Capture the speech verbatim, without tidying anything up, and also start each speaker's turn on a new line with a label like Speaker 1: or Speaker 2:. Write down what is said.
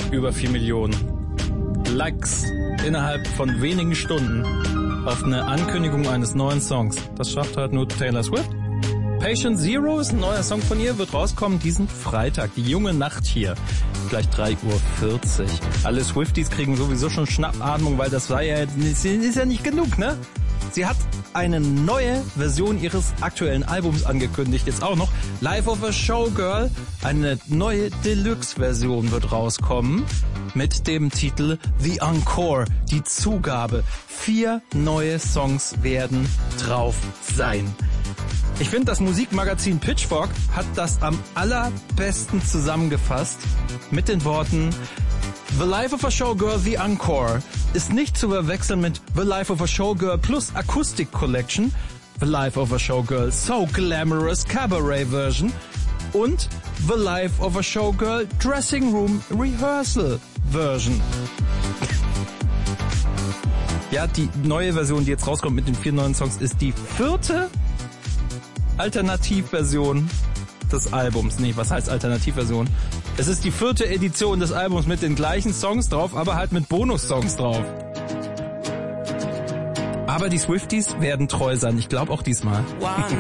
Speaker 1: über vier Millionen Likes innerhalb von wenigen Stunden auf eine Ankündigung eines neuen Songs. Das schafft halt nur Taylor Swift. Patient Zero ist ein neuer Song von ihr, wird rauskommen diesen Freitag. Die junge Nacht hier. Gleich drei Uhr vierzig. Alle Swifties kriegen sowieso schon Schnappatmung, weil das war ja, ist ja nicht genug, ne? Sie hat eine neue Version ihres aktuellen Albums angekündigt, jetzt auch noch. Life of a Showgirl, eine neue Deluxe-Version wird rauskommen mit dem Titel The Encore, die Zugabe. Vier neue Songs werden drauf sein. Ich finde, das Musikmagazin Pitchfork hat das am allerbesten zusammengefasst mit den Worten: The Life of a Showgirl, The Encore ist nicht zu verwechseln mit The Life of a Showgirl plus Acoustic Collection, The Life of a Showgirl So Glamorous Cabaret Version und The Life of a Showgirl Dressing Room Rehearsal Version. Ja, die neue Version, die jetzt rauskommt mit den vier neuen Songs, ist die vierte Alternativversion des Albums. Nee, was heißt Alternativversion? Es ist die vierte Edition des Albums mit den gleichen Songs drauf, aber halt mit Bonus-Songs drauf. Aber die Swifties werden treu sein. Ich glaube auch diesmal.